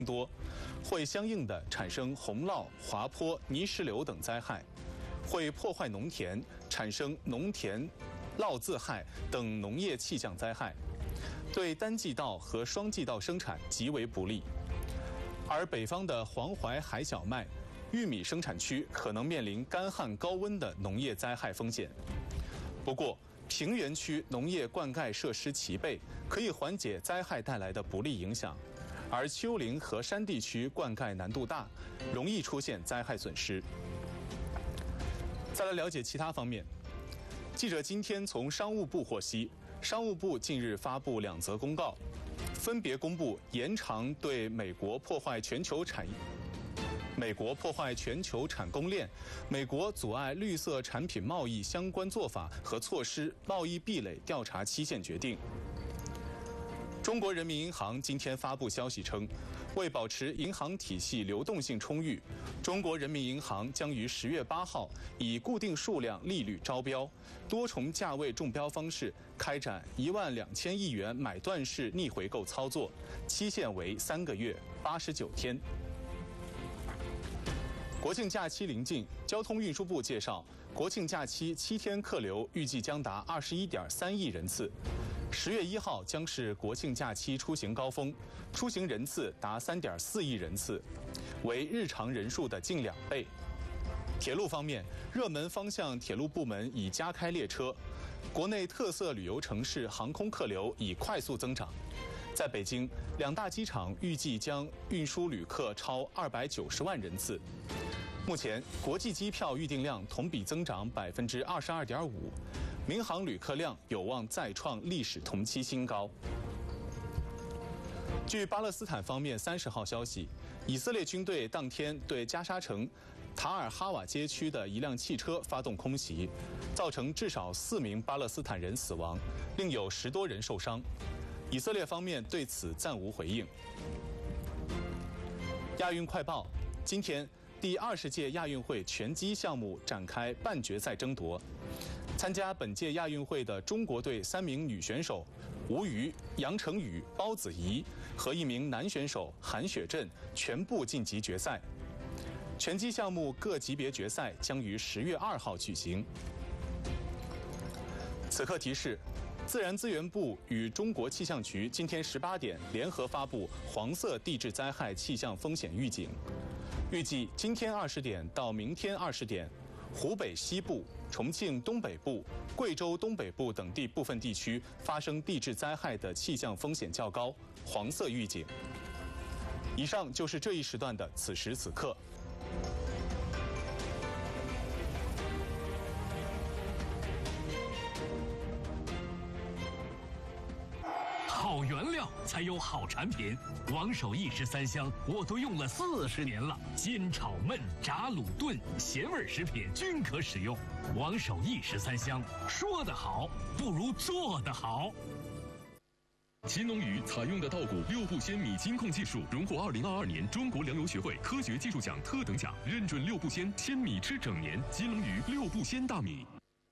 多，会相应的产生洪涝、滑坡、泥石流等灾害，会破坏农田，产生农田涝自害等农业气象灾害，对单季稻和双季稻生产极为不利。而北方的黄淮海小麦、玉米生产区可能面临干旱高温的农业灾害风险。不过，平原区农业灌溉设施齐备，可以缓解灾害带来的不利影响。而丘陵和山地区灌溉难度大，容易出现灾害损失。再来了解其他方面，记者今天从商务部获悉，商务部近日发布2则公告，分别公布延长对美国破坏全球产供链、美国阻碍绿色产品贸易相关做法和措施贸易壁垒调查期限决定。中国人民银行今天发布消息称，为保持银行体系流动性充裕，中国人民银行将于10月8号以固定数量利率招标、多重价位中标方式开展12000亿元买断式逆回购操作，期限为3个月89天。国庆假期临近，交通运输部介绍，国庆假期7天客流预计将达21.3亿人次。10月1号将是国庆假期出行高峰，出行人次达3.4亿人次，为日常人数的近2倍。铁路方面，热门方向铁路部门已加开列车，国内特色旅游城市航空客流已快速增长。在北京，2大机场预计将运输旅客超290万人次。目前，国际机票预订量同比增长22.5%，民航旅客量有望再创历史同期新高。据巴勒斯坦方面30号消息，以色列军队当天对加沙城塔尔哈瓦街区的一辆汽车发动空袭，造成至少4名巴勒斯坦人死亡，另有10多人受伤。以色列方面对此暂无回应。亚运快报，今天第20届亚运会拳击项目展开半决赛争夺。参加本届亚运会的中国队3名女选手吴瑜、杨程宇、包子怡和1名男选手韩雪震全部晋级决赛。拳击项目各级别决赛将于10月2号举行。此刻提示，自然资源部与中国气象局今天18点联合发布黄色地质灾害气象风险预警，预计今天20点到明天20点，湖北西部、重庆东北部、贵州东北部等地部分地区发生地质灾害的气象风险较高，黄色预警。以上就是这一时段的此时此刻。 好原料才有好产品，王守义13香我都用了40年了，煎炒焖炸卤炖咸味食品均可使用。王守义13香，说得好不如做得好。 新农渔采用的稻谷6步鲜米金控技术，荣获2022年中国粮油学会科学技术奖特等奖，认准6步鲜米吃整年。金龙鱼6步鲜大米。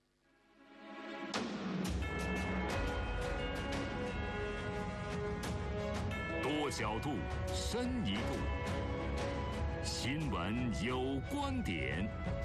多角度，深一步。新闻有观点。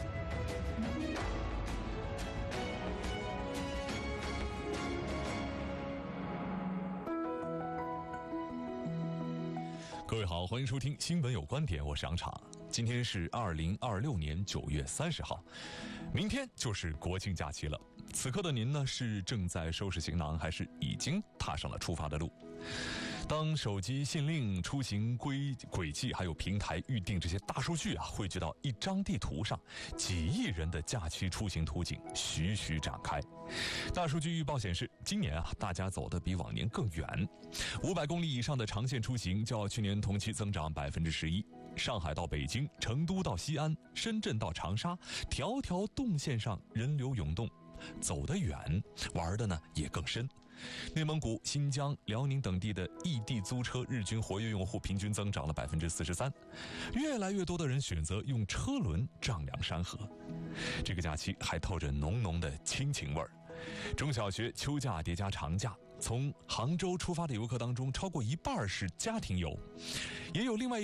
各位好，欢迎收听新闻有观点，我是杨昶。今天是2026年9月30号，明天就是国庆假期了。此刻的您呢，是正在收拾行囊，还是已经踏上了出发的路？当手机信令、出行轨迹还有平台预订这些大数据汇聚到一张地图上，几亿人的假期出行途径徐徐展开。大数据预报显示，今年大家走得比往年更远，500公里以上的长线出行较去年同期增长11%。上海到北京、成都到西安、深圳到长沙，条条动线上人流涌动，走得远，玩的呢也更深。内蒙古、新疆、辽宁等地的异地租车日均活跃用户平均增长了43%，越来越多的人选择用车轮丈量山河。这个假期还透着浓浓的亲情味儿， 中小学秋假叠加长假，从杭州出发的游客当中，超过一半是家庭游，也有另外